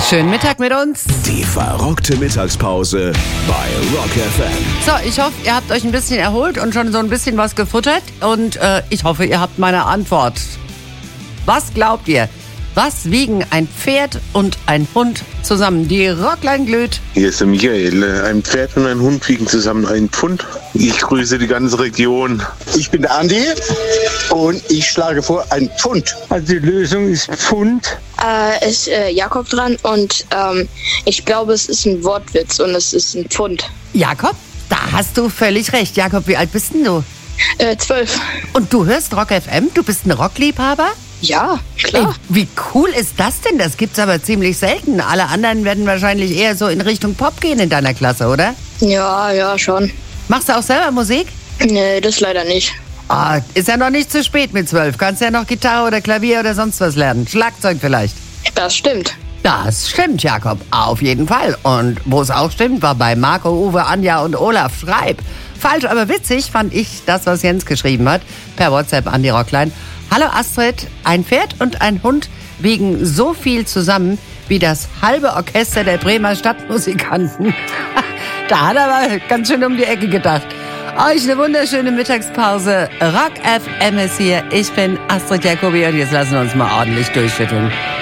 Schönen Mittag mit uns. Die verrückte Mittagspause bei Rock FM. So, ich hoffe, ihr habt euch ein bisschen erholt und schon so ein bisschen was gefuttert. Und ich hoffe, ihr habt meine Antwort. Was glaubt ihr? Was wiegen ein Pferd und ein Hund zusammen? Die Rockline glüht. Hier ist der Michael. Ein Pferd und ein Hund wiegen zusammen 1 Pfund. Ich grüße die ganze Region. Ich bin der Andi und ich schlage vor 1 Pfund. Also die Lösung ist Pfund. Ist Jakob dran und ich glaube, es ist ein Wortwitz und es ist ein Pfund. Jakob, da hast du völlig recht. Jakob, wie alt bist denn du? 12. Und du hörst Rock FM? Du bist ein Rockliebhaber? Ja, Ey, klar. wie cool ist das denn? Das gibt's aber ziemlich selten. Alle anderen werden wahrscheinlich eher so in Richtung Pop gehen in deiner Klasse, oder? Ja, schon. Machst du auch selber Musik? Nee, das leider nicht. Ah, ist ja noch nicht zu spät mit 12. Kannst ja noch Gitarre oder Klavier oder sonst was lernen. Schlagzeug vielleicht. Das stimmt. Das stimmt, Jakob. Auf jeden Fall. Und wo es auch stimmt, war bei Marco, Uwe, Anja und Olaf. Schreib. Falsch, aber witzig fand ich das, was Jens geschrieben hat. Per WhatsApp an die Rockline. Hallo Astrid, ein Pferd und ein Hund wiegen so viel zusammen wie das halbe Orchester der Bremer Stadtmusikanten. Da hat er aber ganz schön um die Ecke gedacht. Euch eine wunderschöne Mittagspause. Rock FM ist hier. Ich bin Astrid Jacobi und jetzt lassen wir uns mal ordentlich durchschütteln.